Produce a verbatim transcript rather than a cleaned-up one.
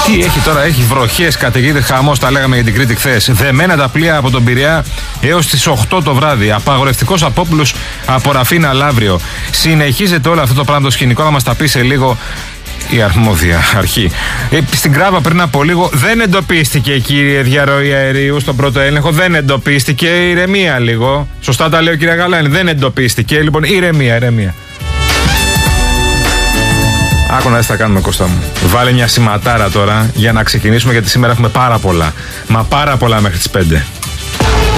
Τι έχει τώρα, έχει βροχές, καταιγίδες, χαμός, τα λέγαμε για την Κρήτη χθες. Δεμένα τα πλοία από τον Πειραιά έως τις οκτώ το βράδυ. Απαγορευτικός απόπλους από Ραφίνα Λαύριο. Συνεχίζεται όλο αυτό το πράγμα το σκηνικό, να μας τα πει σε λίγο η αρμόδια αρχή. Ε, στην Κράβα πριν από λίγο δεν εντοπίστηκε, κύριε, διαρροή αερίου στον πρώτο έλεγχο. Δεν εντοπίστηκε. Ηρεμία λίγο. Σωστά τα λέει ο κύριε Γαλάνη. Δεν εντοπίστηκε. Λοιπόν, ηρεμία, ηρεμία. Άκου να δεις τι θα κάνουμε, Κώστα μου. Βάλε μια σηματάρα τώρα για να ξεκινήσουμε, γιατί σήμερα έχουμε πάρα πολλά. Μα πάρα πολλά μέχρι τις πέντε.